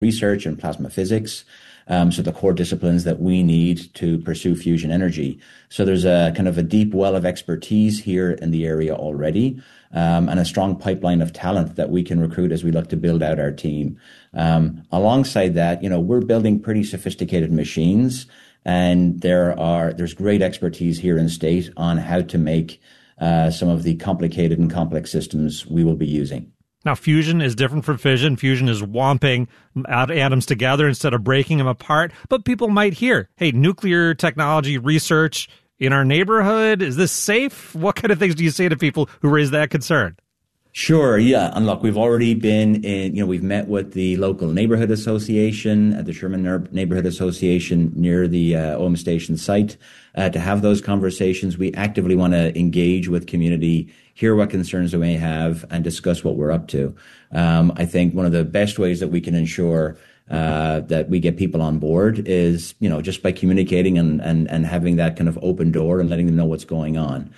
research and plasma physics. So the core disciplines that we need to pursue fusion energy. So there's a kind of a deep well of expertise here in the area already, and a strong pipeline of talent that we can recruit as we look to build out our team. Alongside that, we're building pretty sophisticated machines, and there's great expertise here in state on how to make some of the complicated and complex systems we will be using. Now, fusion is different from fission. Fusion is womping atoms together instead of breaking them apart. But people might hear, hey, nuclear technology research in our neighborhood, is this safe? What kind of things do you say to people who raise that concern? Sure, yeah. And look, we've already been we've met with the local neighborhood association at the Sherman Neighborhood Association near the OM Station site to have those conversations. We actively want to engage with community, hear what concerns they may have, and discuss what we're up to. I think one of the best ways that we can ensure that we get people on board is, just by communicating and having that kind of open door and letting them know what's going on.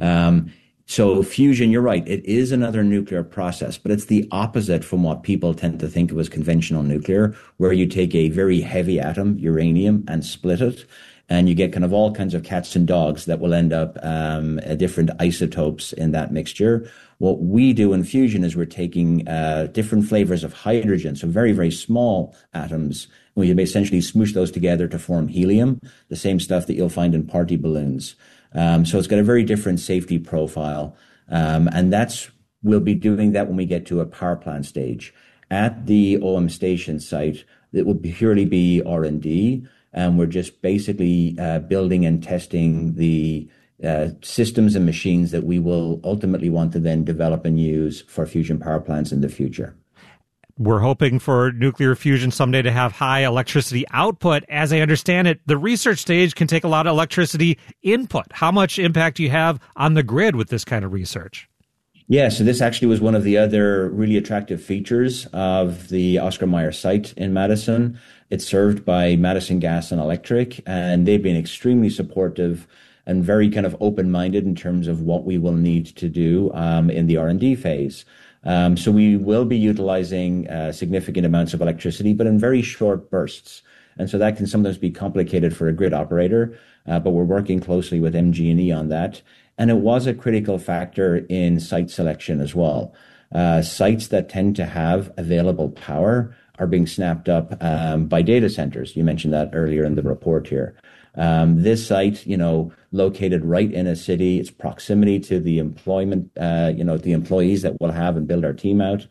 So fusion, you're right, it is another nuclear process, but it's the opposite from what people tend to think of as conventional nuclear, where you take a very heavy atom, uranium, and split it, and you get kind of all kinds of cats and dogs that will end up different isotopes in that mixture. What we do in fusion is we're taking different flavors of hydrogen, so very, very small atoms, and we essentially smoosh those together to form helium, the same stuff that you'll find in party balloons. So it's got a very different safety profile, and we'll be doing that when we get to a power plant stage. At the OM Station site, it will purely be R&D, and we're just basically building and testing the systems and machines that we will ultimately want to then develop and use for fusion power plants in the future. We're hoping for nuclear fusion someday to have high electricity output. As I understand it, the research stage can take a lot of electricity input. How much impact do you have on the grid with this kind of research? Yeah, so this actually was one of the other really attractive features of the Oscar Mayer site in Madison. It's served by Madison Gas and Electric, and they've been extremely supportive and very kind of open-minded in terms of what we will need to do in the R&D phase. So we will be utilizing significant amounts of electricity, but in very short bursts. And so that can sometimes be complicated for a grid operator, but we're working closely with MG&E on that. And it was a critical factor in site selection as well. Sites that tend to have available power are being snapped up by data centers. You mentioned that earlier in the report here. This site, located right in a city, its proximity to the employment, the employees that we'll have and build our team out.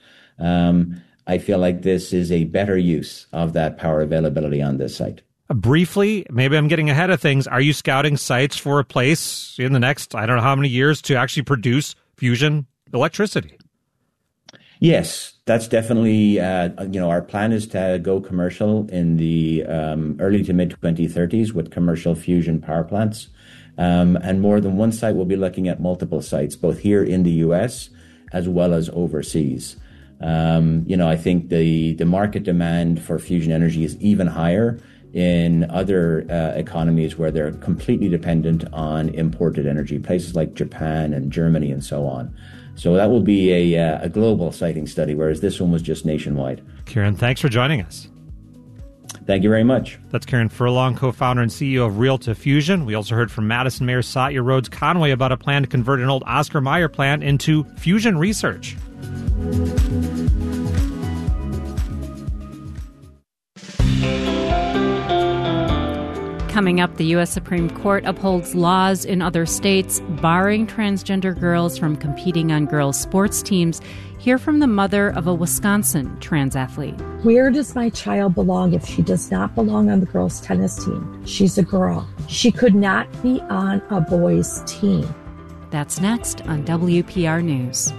I feel like this is a better use of that power availability on this site. Briefly, maybe I'm getting ahead of things. Are you scouting sites for a place in the next, I don't know how many years, to actually produce fusion electricity? Yes, that's definitely, our plan is to go commercial in the early to mid 2030s with commercial fusion power plants. And more than one site, we'll be looking at multiple sites, both here in the US as well as overseas. I think the market demand for fusion energy is even higher in other economies where they're completely dependent on imported energy, places like Japan and Germany and so on. So that will be a global siting study, whereas this one was just nationwide. Kieran, thanks for joining us. Thank you very much. That's Kieran Furlong, co-founder and CEO of Real2 Fusion. We also heard from Madison Mayor Satya Rhodes Conway about a plan to convert an old Oscar Mayer plant into fusion research. Coming up, the U.S. Supreme Court upholds laws in other states barring transgender girls from competing on girls' sports teams. Hear from the mother of a Wisconsin trans athlete. Where does my child belong if she does not belong on the girls' tennis team? She's a girl. She could not be on a boys' team. That's next on WPR News.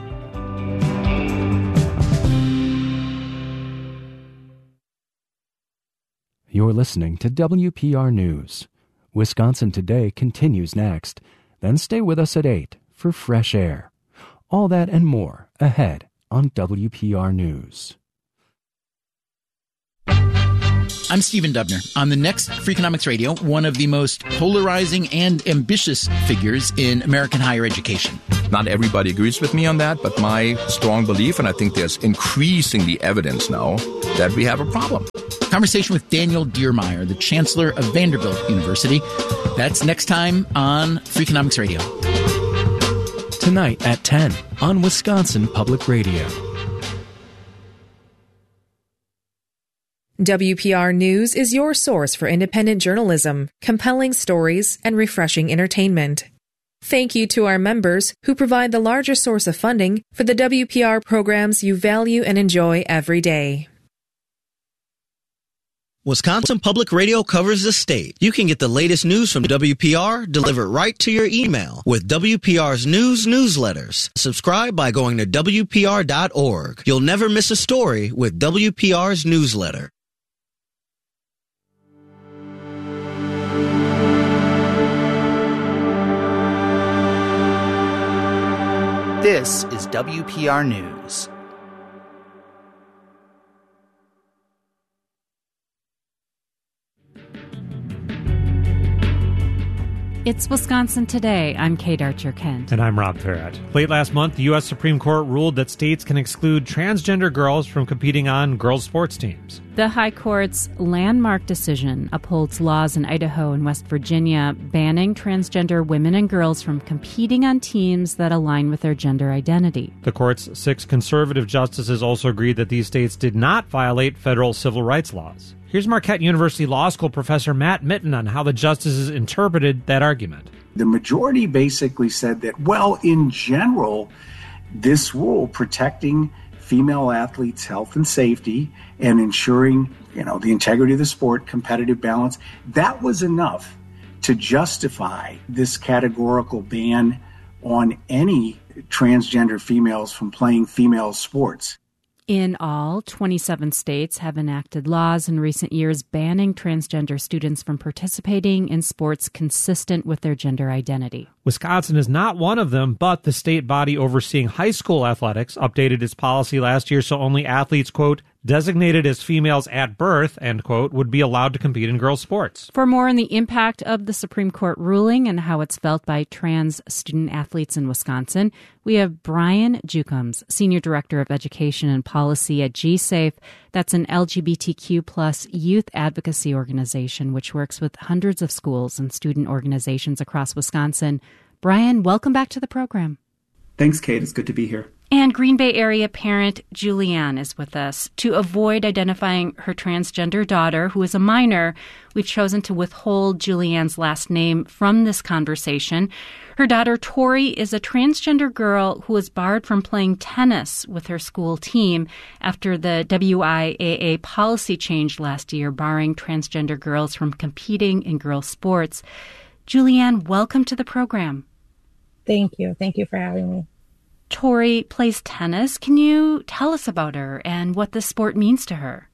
You're listening to WPR News. Wisconsin Today continues next. Then stay with us at 8 for Fresh Air. All that and more ahead on WPR News. I'm Stephen Dubner. On the next Freakonomics Radio, one of the most polarizing and ambitious figures in American higher education. Not everybody agrees with me on that, but my strong belief, and I think there's increasingly evidence now, that we have a problem. Conversation with Daniel Diermeier, the Chancellor of Vanderbilt University. That's next time on Freakonomics Radio. Tonight at 10 on Wisconsin Public Radio. WPR News is your source for independent journalism, compelling stories, and refreshing entertainment. Thank you to our members who provide the largest source of funding for the WPR programs you value and enjoy every day. Wisconsin Public Radio covers the state. You can get the latest news from WPR delivered right to your email with WPR's news newsletters. Subscribe by going to WPR.org. You'll never miss a story with WPR's newsletter. This is WPR News. It's Wisconsin Today. I'm Kate Archer-Kent. And I'm Rob Parrott. Late last month, the U.S. Supreme Court ruled that states can exclude transgender girls from competing on girls' sports teams. The High Court's landmark decision upholds laws in Idaho and West Virginia banning transgender women and girls from competing on teams that align with their gender identity. The court's 6 conservative justices also agreed that these states did not violate federal civil rights laws. Here's Marquette University Law School professor Matt Mitten on how the justices interpreted that argument. The majority basically said that, well, in general, this rule protecting female athletes' health and safety and ensuring, the integrity of the sport, competitive balance, that was enough to justify this categorical ban on any transgender females from playing female sports. In all, 27 states have enacted laws in recent years banning transgender students from participating in sports consistent with their gender identity. Wisconsin is not one of them, but the state body overseeing high school athletics updated its policy last year so only athletes, quote, designated as females at birth, end quote, would be allowed to compete in girls' sports. For more on the impact of the Supreme Court ruling and how it's felt by trans student athletes in Wisconsin, we have Brian Jukums, Senior Director of Education and Policy at GSAFE. That's an LGBTQ plus youth advocacy organization which works with hundreds of schools and student organizations across Wisconsin. Brian, welcome back to the program. Thanks, Kate. It's good to be here. And Green Bay area parent Julianne is with us. To avoid identifying her transgender daughter, who is a minor, we've chosen to withhold Julianne's last name from this conversation. Her daughter, Tori, is a transgender girl who was barred from playing tennis with her school team after the WIAA policy changed last year, barring transgender girls from competing in girls' sports. Julianne, welcome to the program. Thank you. Thank you for having me. Tori plays tennis. Can you tell us about her and what this sport means to her?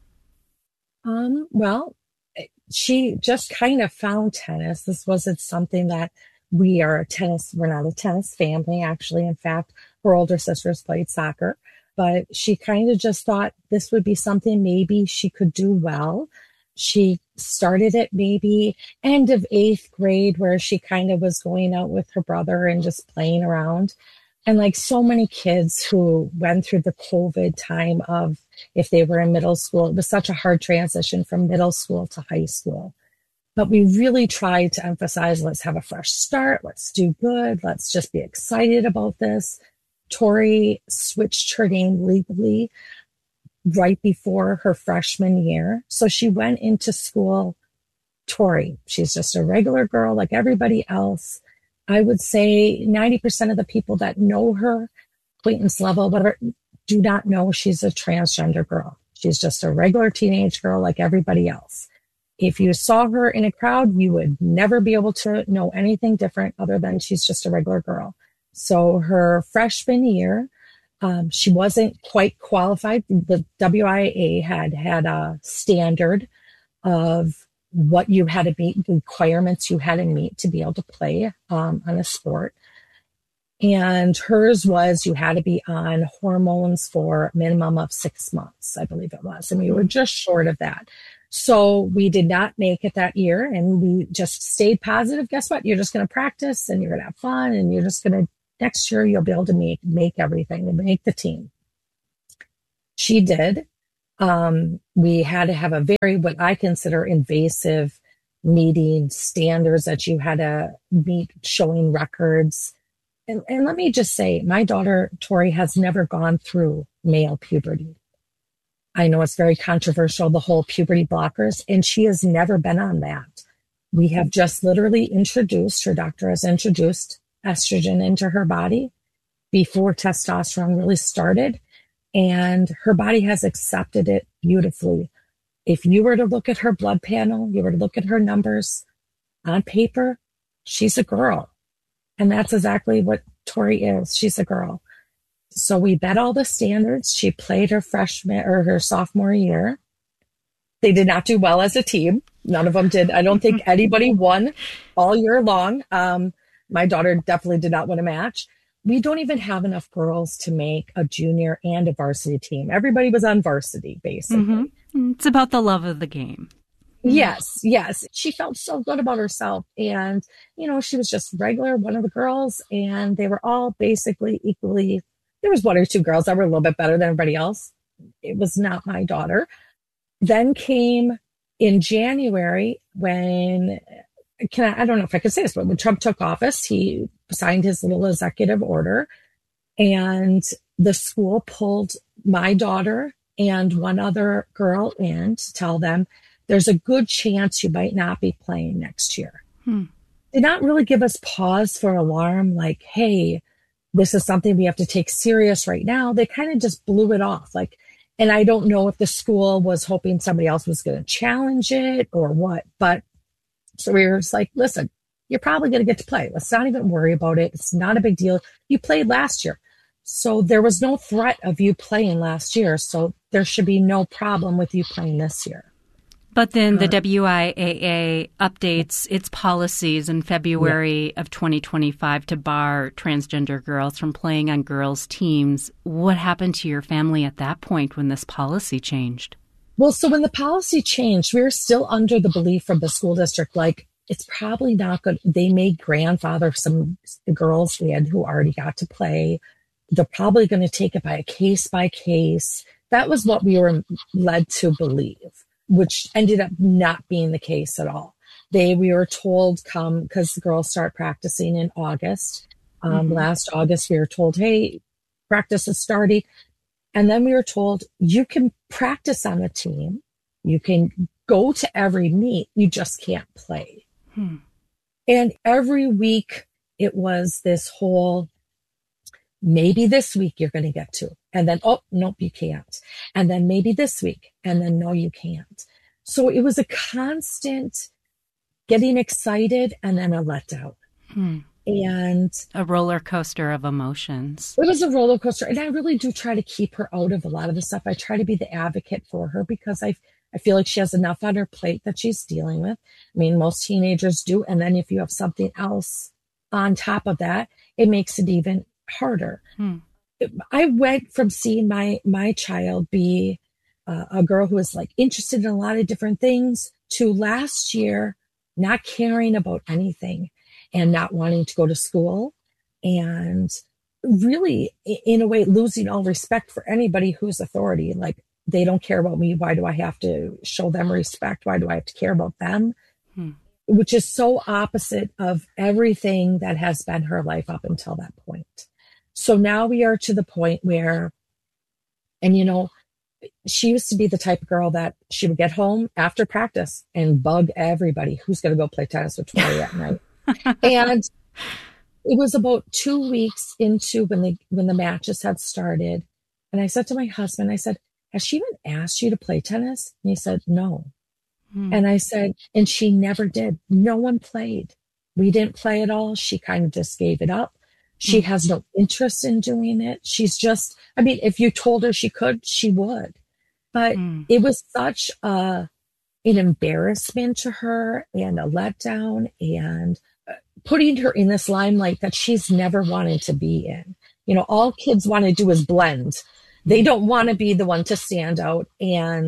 Well, she just kind of found tennis. This wasn't something that we're not a tennis family, actually. In fact, her older sisters played soccer, but she kind of just thought this would be something maybe she could do well. She started it maybe end of 8th grade, where she kind of was going out with her brother and just playing around. And like so many kids who went through the COVID time of if they were in middle school, it was such a hard transition from middle school to high school. But we really tried to emphasize, let's have a fresh start. Let's do good. Let's just be excited about this. Tori switched her name legally right before her freshman year. So she went into school, Tori. She's just a regular girl like everybody else. I would say 90% of the people that know her, acquaintance level, whatever, do not know she's a transgender girl. She's just a regular teenage girl like everybody else. If you saw her in a crowd, you would never be able to know anything different other than she's just a regular girl. So her freshman year, she wasn't quite qualified. The WIAA had a standard of what you had to meet, the requirements you had to meet to be able to play on a sport. And hers was you had to be on hormones for a minimum of 6 months, I believe it was. And we were just short of that. So we did not make it that year, and we just stayed positive. Guess what? You're just going to practice and you're going to have fun, and you're just going to, next year you'll be able to make everything and make the team. She did. We had to have a very, what I consider invasive meeting, standards that you had to meet, showing records. And let me just say, my daughter, Tori, has never gone through male puberty. I know it's very controversial, the whole puberty blockers, and she has never been on that. We have just literally introduced, her doctor has introduced estrogen into her body before testosterone really started, and her body has accepted it beautifully. If you were to look at her blood panel, you were to look at her numbers on paper, she's a girl. And that's exactly what Tori is. She's a girl. So we met all the standards. She played her freshman or her sophomore year. They did not do well as a team. None of them did. I don't think anybody won all year long. My daughter definitely did not win a match. We don't even have enough girls to make a junior and a varsity team. Everybody was on varsity, basically. Mm-hmm. It's about the love of the game. Yes. She felt so good about herself. And, she was just regular, one of the girls, and they were all basically equally. There was one or two girls that were a little bit better than everybody else. It was not my daughter. Then came in January when, I don't know if I could say this, but when Trump took office, he signed his little executive order, and the school pulled my daughter and one other girl in to tell them there's a good chance you might not be playing next year. Did not really give us pause for alarm, like, hey, this is something we have to take serious right now. They kind of just blew it off. And I don't know if the school was hoping somebody else was going to challenge it or what, but so we were just like, listen, you're probably going to get to play. Let's not even worry about it. It's not a big deal. You played last year. So there was no threat of you playing last year. So there should be no problem with you playing this year. But then the WIAA updates its policies in February of 2025 to bar transgender girls from playing on girls' teams. What happened to your family at that point when this policy changed? Well, so when the policy changed, we were still under the belief from the school district, it's probably not good. They may grandfather some girls who already got to play. They're probably going to take it by case. That was what we were led to believe, which ended up not being the case at all. We were told because the girls start practicing in August. Last August, we were told, hey, practice is starting. And then we were told, you can practice on the team. You can go to every meet. You just can't play. And every week it was this whole, maybe this week you're going to get to. And then, oh, nope, you can't. And then maybe this week. And then, no, you can't. So it was a constant getting excited and then a letdown. And a roller coaster of emotions. It was a roller coaster. And I really do try to keep her out of a lot of the stuff. I try to be the advocate for her because I feel like she has enough on her plate that she's dealing with. I mean, most teenagers do. And then if you have something else on top of that, it makes it even harder. I went from seeing my child be a girl who was interested in a lot of different things to last year not caring about anything and not wanting to go to school and really, in a way, losing all respect for anybody who's authority. They don't care about me. Why do I have to show them respect? Why do I have to care about them? Which is so opposite of everything that has been her life up until that point. So now we are to the point where, and she used to be the type of girl that she would get home after practice and bug everybody who's going to go play tennis with Tori at night. And it was about 2 weeks into when the matches had started. And I said to my husband, I said, has she even asked you to play tennis? And he said, no. And I said, and she never did. No one played. We didn't play at all. She kind of just gave it up. She has no interest in doing it. She's just, if you told her she could, she would. But it was such an embarrassment to her and a letdown and putting her in this limelight that she's never wanted to be in. All kids want to do is blend. They don't want to be the one to stand out. And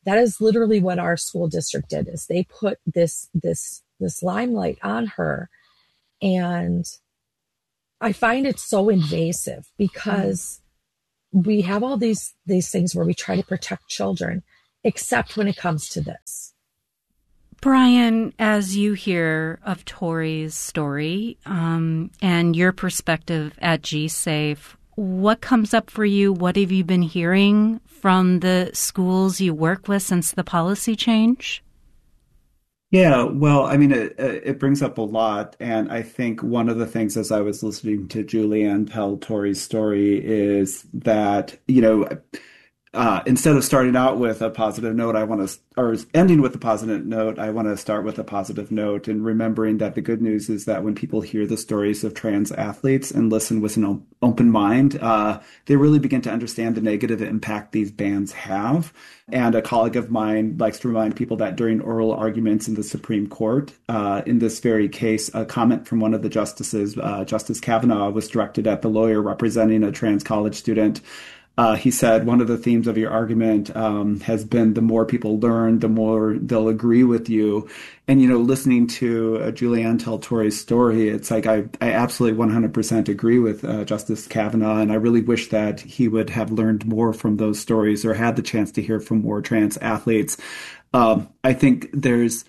that is literally what our school district did, is they put this limelight on her. And I find it so invasive because we have all these things where we try to protect children, except when it comes to this. Brian, as you hear of Tori's story and your perspective at GSAFE, what comes up for you? What have you been hearing from the schools you work with since the policy change? Yeah, well, I mean, it brings up a lot. And I think one of the things as I was listening to Julianne tell Tori's story is that, instead of starting out with a positive note, or ending with a positive note, I want to start with a positive note, and remembering that the good news is that when people hear the stories of trans athletes and listen with an open mind, they really begin to understand the negative impact these bans have. And a colleague of mine likes to remind people that during oral arguments in the Supreme Court, in this very case, a comment from one of the justices, Justice Kavanaugh, was directed at the lawyer representing a trans college student. He said, one of the themes of your argument has been the more people learn, the more they'll agree with you. And, listening to Julianne tell Tori's story, it's like I absolutely 100% agree with Justice Kavanaugh. And I really wish that he would have learned more from those stories or had the chance to hear from more trans athletes. I think there's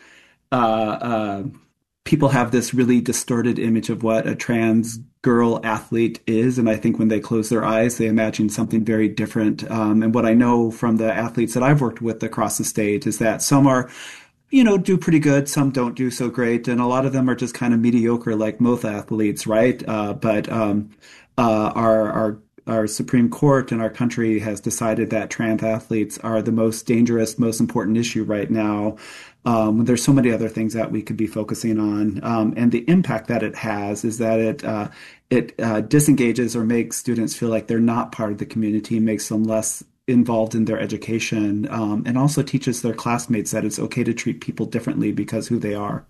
people have this really distorted image of what a trans girl athlete is. And I think when they close their eyes, they imagine something very different. And what I know from the athletes that I've worked with across the state is that some are, do pretty good. Some don't do so great. And a lot of them are just kind of mediocre, like most athletes, right? But our Supreme Court and our country has decided that trans athletes are the most dangerous, most important issue right now. There's so many other things that we could be focusing on. And the impact that it has is that it disengages or makes students feel like they're not part of the community, makes them less involved in their education, and also teaches their classmates that it's okay to treat people differently because who they are.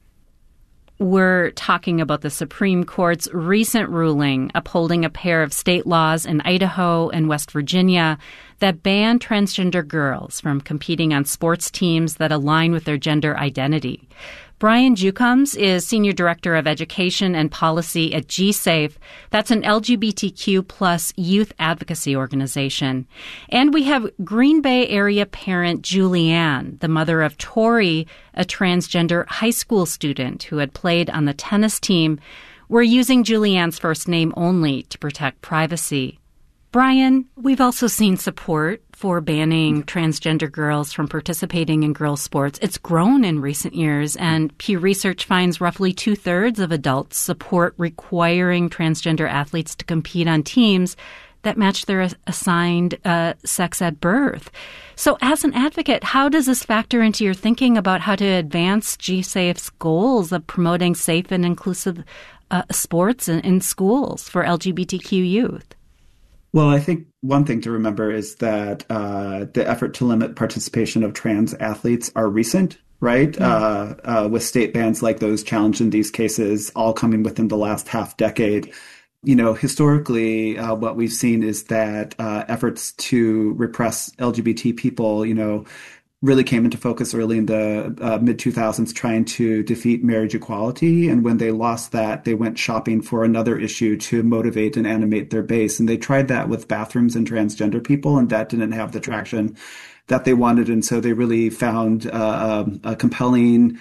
We're talking about the Supreme Court's recent ruling upholding a pair of state laws in Idaho and West Virginia that ban transgender girls from competing on sports teams that align with their gender identity. Brian Jukums is Senior Director of Education and Policy at GSAFE. That's an LGBTQ plus youth advocacy organization. And we have Green Bay area parent Julianne, the mother of Tori, a transgender high school student who had played on the tennis team. We're using Julianne's first name only to protect privacy. Brian, we've also seen support for banning transgender girls from participating in girls' sports. It's grown in recent years, and Pew Research finds roughly 2/3 of adults support requiring transgender athletes to compete on teams that match their assigned sex at birth. So as an advocate, how does this factor into your thinking about how to advance GSAFE's goals of promoting safe and inclusive sports in schools for LGBTQ youth? Well, I think one thing to remember is that the effort to limit participation of trans athletes are recent, right? Mm-hmm. With state bans like those challenged in these cases all coming within the last half decade. Historically, what we've seen is that efforts to repress LGBT people, really came into focus early in the mid-2000s, trying to defeat marriage equality. And when they lost that, they went shopping for another issue to motivate and animate their base. And they tried that with bathrooms and transgender people, and that didn't have the traction that they wanted. And so they really found a compelling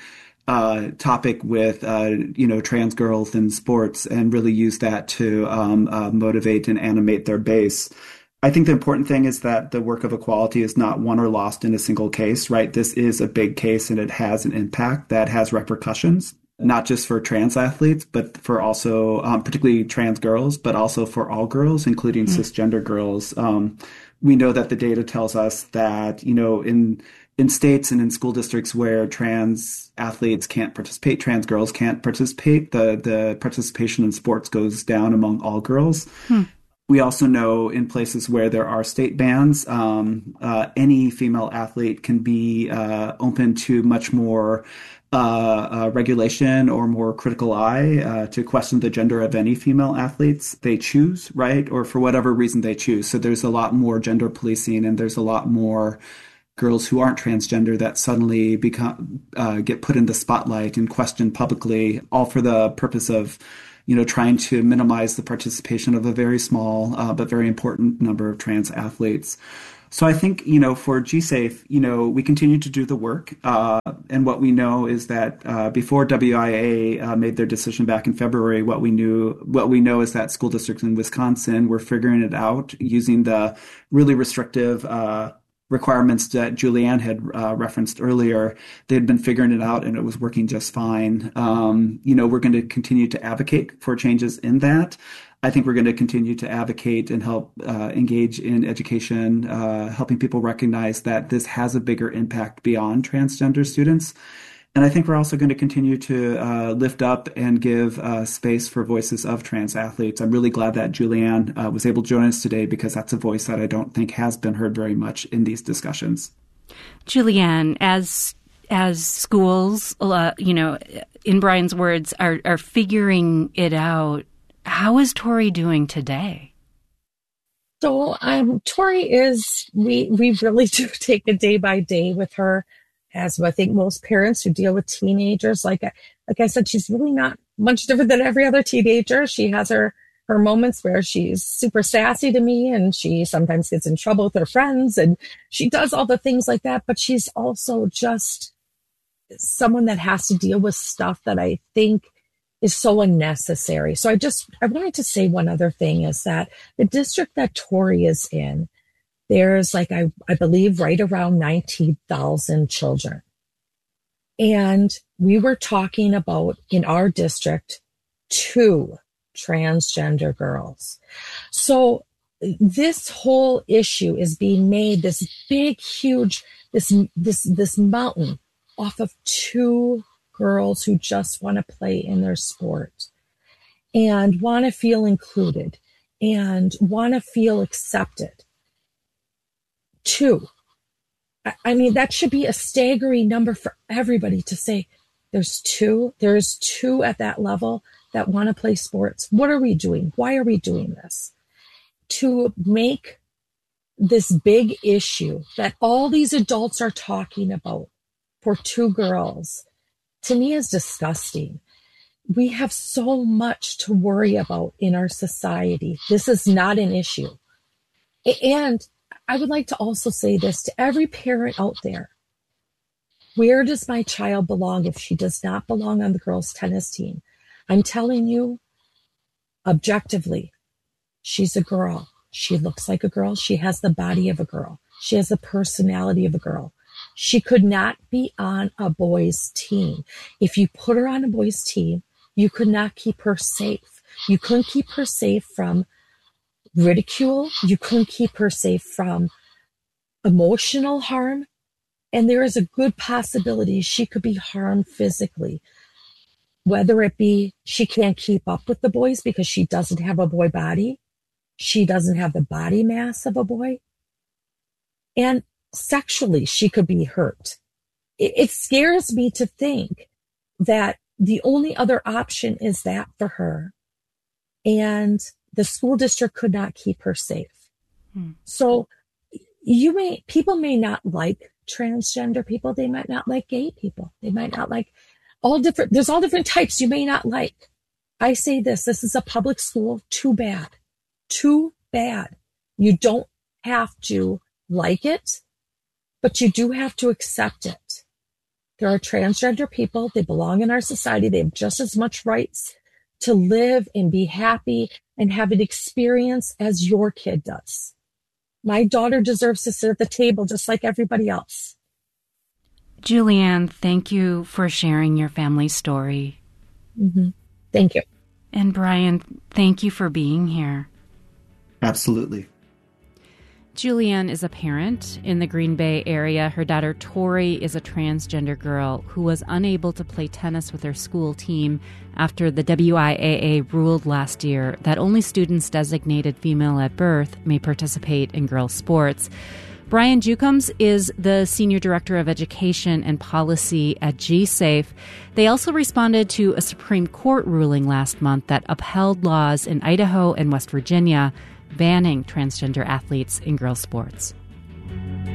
topic with, trans girls in sports, and really used that to motivate and animate their base. I think the important thing is that the work of equality is not won or lost in a single case, right? This is a big case, and it has an impact that has repercussions, not just for trans athletes, but for also particularly trans girls, but also for all girls, including cisgender girls. We know that the data tells us that, in states and in school districts where trans athletes can't participate, trans girls can't participate, the participation in sports goes down among all girls. We also know in places where there are state bans, any female athlete can be open to much more regulation or more critical eye to question the gender of any female athletes they choose, right? Or for whatever reason they choose. So there's a lot more gender policing, and there's a lot more girls who aren't transgender that suddenly get put in the spotlight and questioned publicly, all for the purpose of, trying to minimize the participation of a very small but very important number of trans athletes. So I think, for GSAFE, we continue to do the work. And what we know is that before WIA made their decision back in February, what we know is that school districts in Wisconsin were figuring it out using the really restrictive requirements that Julianne had referenced earlier. They had been figuring it out and it was working just fine. We're going to continue to advocate for changes in that. I think we're going to continue to advocate and help engage in education, helping people recognize that this has a bigger impact beyond transgender students. And I think we're also going to continue to lift up and give space for voices of trans athletes. I'm really glad that Julianne was able to join us today because that's a voice that I don't think has been heard very much in these discussions. Julianne, as schools, in Brian's words, are figuring it out, how is Tori doing today? So Tori we really do take it day by day with her, as I think most parents who deal with teenagers. Like I said, she's really not much different than every other teenager. She has her moments where she's super sassy to me and she sometimes gets in trouble with her friends and she does all the things like that. But she's also just someone that has to deal with stuff that I think is so unnecessary. So I wanted to say one other thing is that the district that Tori is in, there's I believe right around 19,000 children. And we were talking about in our district 2 transgender girls. So this whole issue is being made this big, huge, this mountain off of 2 girls who just want to play in their sport and want to feel included and want to feel accepted. 2. I mean, that should be a staggering number for everybody to say there's 2 at that level that want to play sports. What are we doing? Why are we doing this? To make this big issue that all these adults are talking about for 2 girls, to me, is disgusting. We have so much to worry about in our society. This is not an issue. And I would like to also say this to every parent out there. Where does my child belong if she does not belong on the girls' tennis team? I'm telling you, objectively, she's a girl. She looks like a girl. She has the body of a girl. She has the personality of a girl. She could not be on a boys' team. If you put her on a boys' team, you could not keep her safe. You couldn't keep her safe from ridicule. You couldn't keep her safe from emotional harm. And there is a good possibility she could be harmed physically, whether it be she can't keep up with the boys because she doesn't have a boy body. She doesn't have the body mass of a boy. And sexually, she could be hurt. It scares me to think that the only other option is that for her. And the school district could not keep her safe. So people may not like transgender people. They might not like gay people. They might not like there's all different types you may not like. I say this is a public school. Too bad. Too bad. You don't have to like it, but you do have to accept it. There are transgender people. They belong in our society. They have just as much rights to live and be happy and have an experience as your kid does. My daughter deserves to sit at the table just like everybody else. Julianne, thank you for sharing your family story. Mm-hmm. Thank you. And Brian, thank you for being here. Absolutely. Julianne is a parent in the Green Bay area. Her daughter Tori is a transgender girl who was unable to play tennis with her school team after the WIAA ruled last year that only students designated female at birth may participate in girls' sports. Brian Jukums is the Senior Director of Education and Policy at GSAFE. They also responded to a Supreme Court ruling last month that upheld laws in Idaho and West Virginia banning transgender athletes in girls' sports.